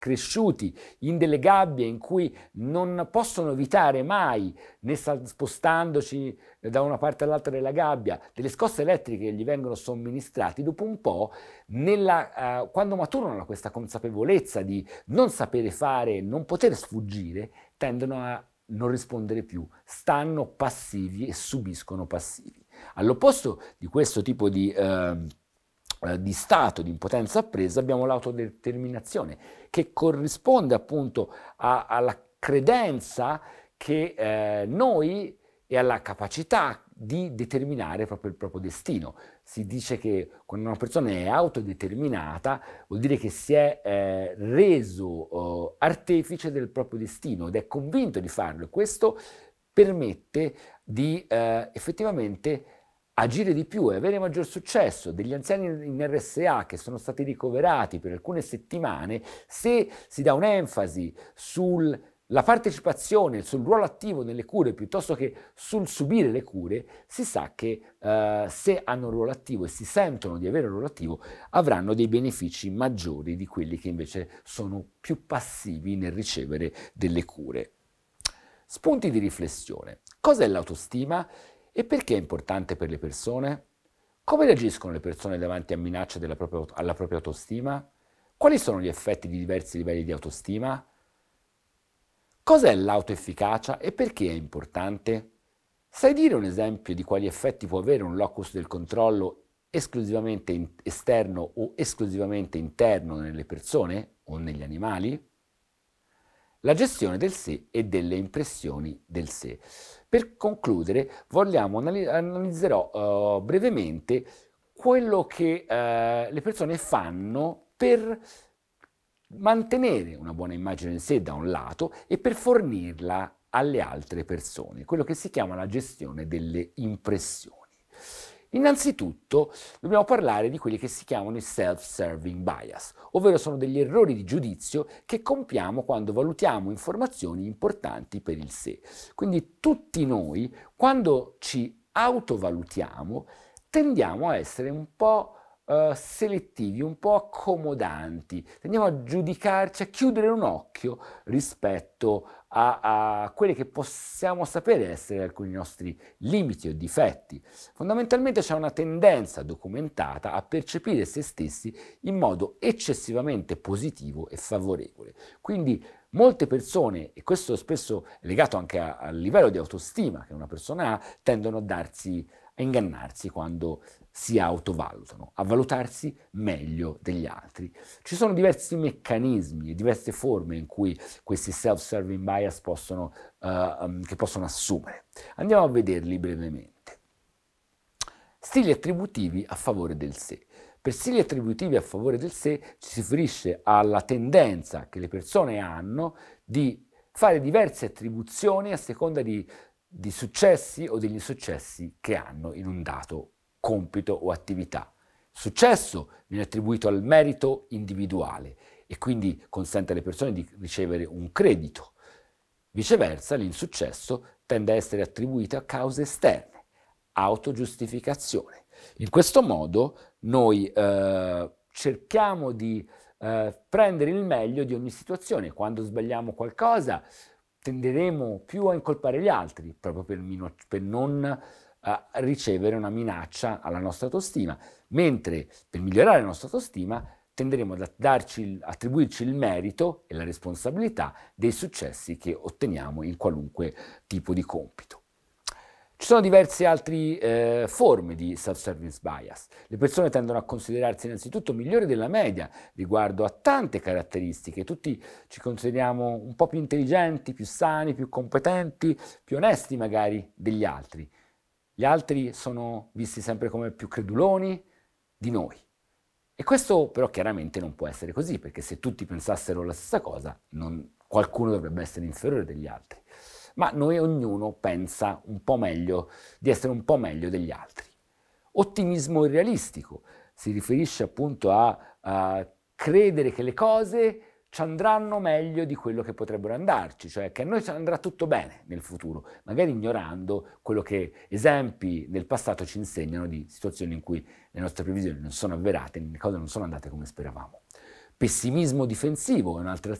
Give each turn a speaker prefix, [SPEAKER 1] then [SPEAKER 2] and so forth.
[SPEAKER 1] cresciuti in delle gabbie in cui non possono evitare mai, né spostandoci da una parte all'altra della gabbia, delle scosse elettriche che gli vengono somministrati, dopo un po', quando maturano a questa consapevolezza di non sapere fare, non poter sfuggire, tendono a non rispondere più, stanno passivi e subiscono passivi. All'opposto di questo tipo di stato di impotenza appresa abbiamo l'autodeterminazione, che corrisponde appunto alla credenza che noi e alla capacità di determinare proprio il proprio destino. Si dice che quando una persona è autodeterminata vuol dire che si è reso artefice del proprio destino ed è convinto di farlo, e questo permette di effettivamente agire di più e avere maggior successo. Degli anziani in RSA che sono stati ricoverati per alcune settimane, se si dà un'enfasi sulla partecipazione, sul ruolo attivo nelle cure piuttosto che sul subire le cure, si sa che se hanno un ruolo attivo e si sentono di avere un ruolo attivo, avranno dei benefici maggiori di quelli che invece sono più passivi nel ricevere delle cure. Spunti di riflessione. Cos'è l'autostima? E perché è importante per le persone? Come reagiscono le persone davanti a minacce alla propria autostima? Quali sono gli effetti di diversi livelli di autostima? Cos'è l'autoefficacia e perché è importante? Sai dire un esempio di quali effetti può avere un locus del controllo esclusivamente esterno o esclusivamente interno nelle persone o negli animali? La gestione del sé e delle impressioni del sé. Per concludere, analizzerò brevemente quello che le persone fanno per mantenere una buona immagine di sé da un lato e per fornirla alle altre persone, quello che si chiama la gestione delle impressioni. Innanzitutto dobbiamo parlare di quelli che si chiamano i self-serving bias, ovvero sono degli errori di giudizio che compiamo quando valutiamo informazioni importanti per il sé. Quindi tutti noi, quando ci autovalutiamo, tendiamo a essere un po' selettivi, un po' accomodanti, tendiamo a giudicarci, a chiudere un occhio rispetto a quelli che possiamo sapere essere alcuni nostri limiti o difetti. Fondamentalmente c'è una tendenza documentata a percepire se stessi in modo eccessivamente positivo e favorevole. Quindi molte persone, e questo spesso è legato anche al livello di autostima che una persona ha, tendono a ingannarsi quando si autovalutano, a valutarsi meglio degli altri. Ci sono diversi meccanismi e diverse forme in cui questi self-serving bias possono assumere. Andiamo a vederli brevemente. Stili attributivi a favore del sé. Per stili attributivi a favore del sé si riferisce alla tendenza che le persone hanno di fare diverse attribuzioni a seconda di successi o degli insuccessi che hanno in un dato compito o attività. Successo viene attribuito al merito individuale e quindi consente alle persone di ricevere un credito. Viceversa, l'insuccesso tende a essere attribuito a cause esterne, autogiustificazione. In questo modo noi cerchiamo di prendere il meglio di ogni situazione. Quando sbagliamo qualcosa tenderemo più a incolpare gli altri, proprio per non ricevere una minaccia alla nostra autostima, mentre per migliorare la nostra autostima tenderemo ad attribuirci il merito e la responsabilità dei successi che otteniamo in qualunque tipo di compito. Ci sono diverse altre forme di self-service bias. Le persone tendono a considerarsi innanzitutto migliori della media riguardo a tante caratteristiche. Tutti ci consideriamo un po' più intelligenti, più sani, più competenti, più onesti magari degli altri. Gli altri sono visti sempre come più creduloni di noi. E questo però chiaramente non può essere così, perché se tutti pensassero la stessa cosa, qualcuno dovrebbe essere inferiore degli altri. Ma noi ognuno pensa un po' meglio, di essere un po' meglio degli altri. Ottimismo irrealistico si riferisce appunto a credere che le cose ci andranno meglio di quello che potrebbero andarci, cioè che a noi ci andrà tutto bene nel futuro, magari ignorando quello che esempi nel passato ci insegnano di situazioni in cui le nostre previsioni non sono avverate, le cose non sono andate come speravamo. Pessimismo difensivo è un'altra